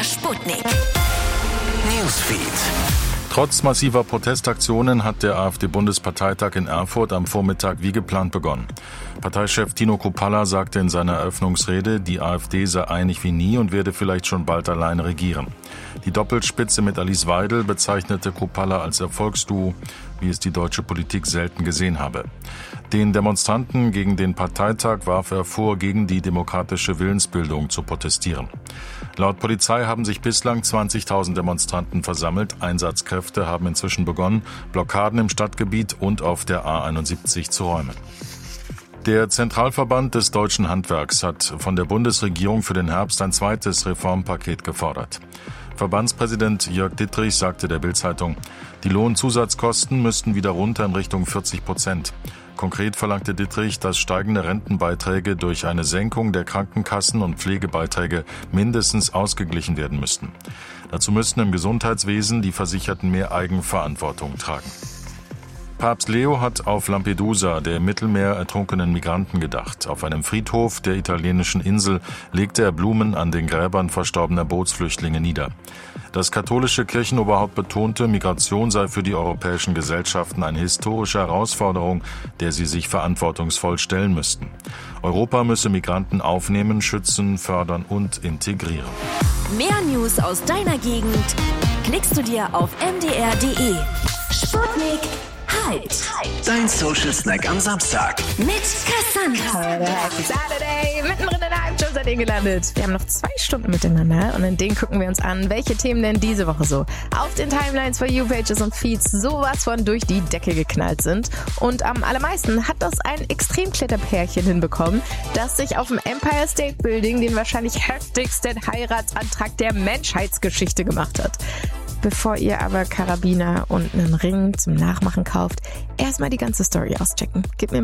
MDR Sputnik. Newsfeed. Trotz massiver Protestaktionen hat der AfD-Bundesparteitag in Erfurt am Vormittag wie geplant begonnen. Parteichef Tino Kruppalla sagte in seiner Eröffnungsrede, die AfD sei einig wie nie und werde vielleicht schon bald alleine regieren. Die Doppelspitze mit Alice Weidel bezeichnete Kruppalla als Erfolgsduo, wie es die deutsche Politik selten gesehen habe. Den Demonstranten gegen den Parteitag warf er vor, gegen die demokratische Willensbildung zu protestieren. Laut Polizei haben sich bislang 20.000 Demonstranten versammelt. Einsatzkräfte haben inzwischen begonnen, Blockaden im Stadtgebiet und auf der A71 zu räumen. Der Zentralverband des deutschen Handwerks hat von der Bundesregierung für den Herbst ein zweites Reformpaket gefordert. Verbandspräsident Jörg Dittrich sagte der Bild-Zeitung, die Lohnzusatzkosten müssten wieder runter in Richtung 40%. Konkret verlangte Dittrich, dass steigende Rentenbeiträge durch eine Senkung der Krankenkassen- und Pflegebeiträge mindestens ausgeglichen werden müssten. Dazu müssten im Gesundheitswesen die Versicherten mehr Eigenverantwortung tragen. Papst Leo hat auf Lampedusa, der im Mittelmeer ertrunkenen Migranten, gedacht. Auf einem Friedhof der italienischen Insel legte er Blumen an den Gräbern verstorbener Bootsflüchtlinge nieder. Das katholische Kirchenoberhaupt betonte, Migration sei für die europäischen Gesellschaften eine historische Herausforderung, der sie sich verantwortungsvoll stellen müssten. Europa müsse Migranten aufnehmen, schützen, fördern und integrieren. Mehr News aus deiner Gegend klickst du dir auf mdr.de. Sputnik Dein Social Snack am Samstag. Mit Cassandra. Saturday, mittendrin in der Halbshow seid ihr gelandet. Wir haben noch 2 Stunden miteinander und in denen gucken wir uns an, welche Themen denn diese Woche so auf den Timelines, For You-Pages und Feeds sowas von durch die Decke geknallt sind. Und am allermeisten hat das ein Extremkletterpärchen hinbekommen, das sich auf dem Empire State Building den wahrscheinlich heftigsten Heiratsantrag der Menschheitsgeschichte gemacht hat. Bevor ihr aber Karabiner und einen Ring zum Nachmachen kauft, erstmal die ganze Story auschecken. Gib mir